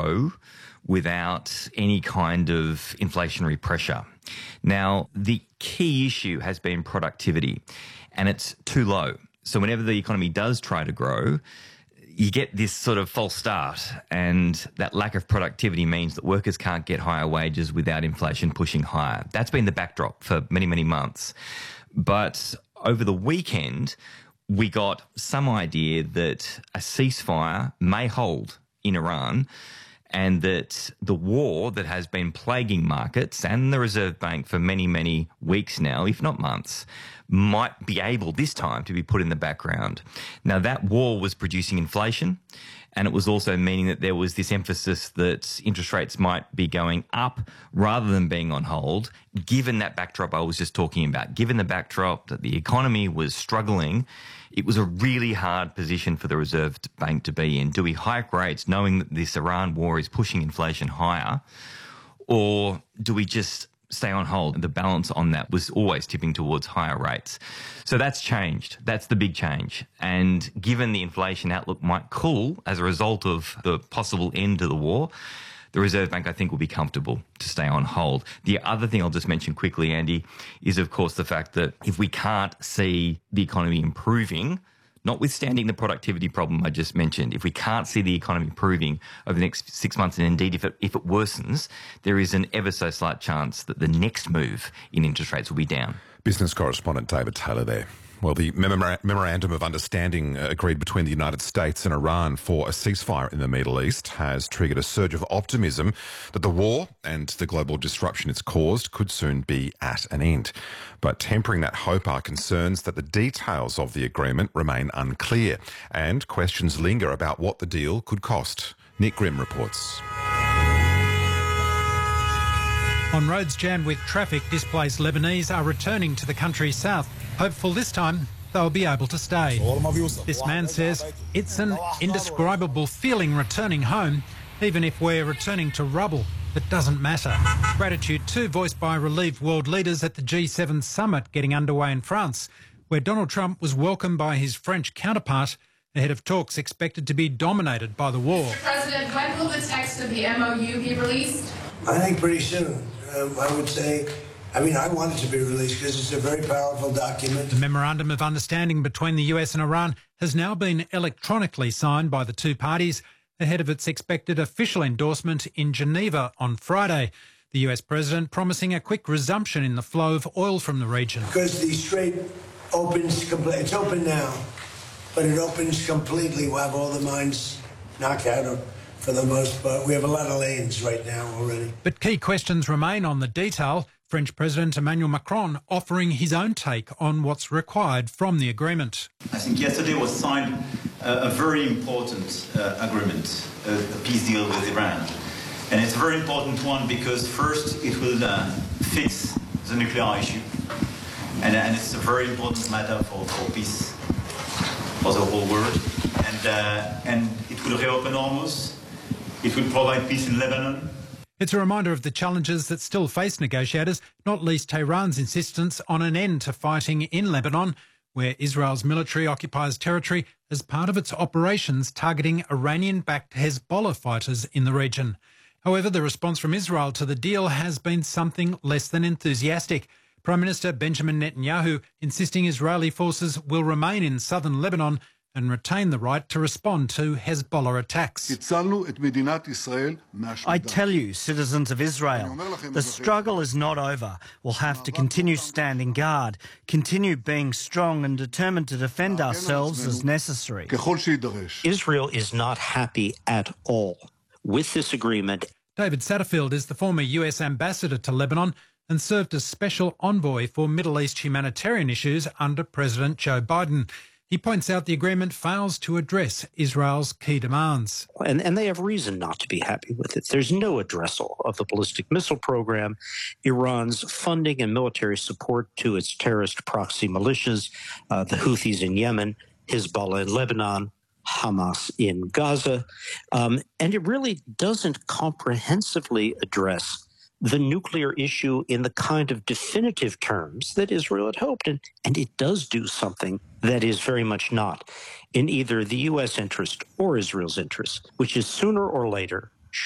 grow without any kind of inflationary pressure. Now, the key issue has been productivity, and it's too low. So whenever the economy does try to grow, you get this sort of false start, and that lack of productivity means that workers can't get higher wages without inflation pushing higher. That's been the backdrop for many, many months. But over the weekend, we got some idea that a ceasefire may hold in Iran, and that the war that has been plaguing markets and the Reserve Bank for many, many weeks now, if not months, might be able this time to be put in the background. Now, that war was producing inflation, and it was also meaning that there was this emphasis that interest rates might be going up rather than being on hold, given that backdrop I was just talking about. Given the backdrop that the economy was struggling, it was a really hard position for the Reserve Bank to be in. Do we hike rates knowing that this Iran war is pushing inflation higher, or do we just stay on hold? The balance on that was always tipping towards higher rates. So that's changed. That's the big change. And given the inflation outlook might cool as a result of the possible end to the war, the Reserve Bank, I think, will be comfortable to stay on hold. The other thing I'll just mention quickly, Andy, is, of course, the fact that if we can't see the economy improving, notwithstanding the productivity problem I just mentioned, if we can't see the economy improving over the next 6 months, and indeed if it worsens, there is an ever so slight chance that the next move in interest rates will be down. Business correspondent David Taylor there. Well, the Memorandum of Understanding agreed between the United States and Iran for a ceasefire in the Middle East has triggered a surge of optimism that the war and the global disruption it's caused could soon be at an end. But tempering that hope are concerns that the details of the agreement remain unclear, and questions linger about what the deal could cost. Nick Grimm reports. On roads jammed with traffic, displaced Lebanese are returning to the country's south. Hopeful this time they'll be able to stay. This man says it's an indescribable feeling returning home, even if we're returning to rubble. It doesn't matter. Gratitude too voiced by relieved world leaders at the G7 summit getting underway in France, where Donald Trump was welcomed by his French counterpart ahead of talks expected to be dominated by the war. Mr. President, when will the text of the MOU be released? I think pretty soon. I would say, I want it to be released because it's a very powerful document. The Memorandum of Understanding between the US and Iran has now been electronically signed by the two parties ahead of its expected official endorsement in Geneva on Friday. The US President promising a quick resumption in the flow of oil from the region. Because the strait opens completely. It's open now, but it opens completely. We'll have all the mines knocked out for the most part. We have a lot of lanes right now already. But key questions remain on the detail. French President Emmanuel Macron offering his own take on what's required from the agreement. I think yesterday was signed a very important agreement, a peace deal with Iran. And it's a very important one because first it will fix the nuclear issue. And it's a very important matter for peace, for the whole world. And it will reopen Hormuz. It will provide peace in Lebanon. It's a reminder of the challenges that still face negotiators, not least Tehran's insistence on an end to fighting in Lebanon, where Israel's military occupies territory as part of its operations targeting Iranian-backed Hezbollah fighters in the region. However, the response from Israel to the deal has been something less than enthusiastic. Prime Minister Benjamin Netanyahu insisting Israeli forces will remain in southern Lebanon and retain the right to respond to Hezbollah attacks. I tell you, citizens of Israel, the struggle is not over. We'll have to continue standing guard, continue being strong and determined to defend ourselves as necessary. Israel is not happy at all with this agreement. David Satterfield is the former US ambassador to Lebanon and served as special envoy for Middle East humanitarian issues under President Joe Biden. He points out the agreement fails to address Israel's key demands. And they have reason not to be happy with it. There's no addressal of the ballistic missile program, Iran's funding and military support to its terrorist proxy militias, the Houthis in Yemen, Hezbollah in Lebanon, Hamas in Gaza. And it really doesn't comprehensively address the nuclear issue in the kind of definitive terms that Israel had hoped. And it does do something that is very much not in either the U.S. interest or Israel's interest, which is sooner or later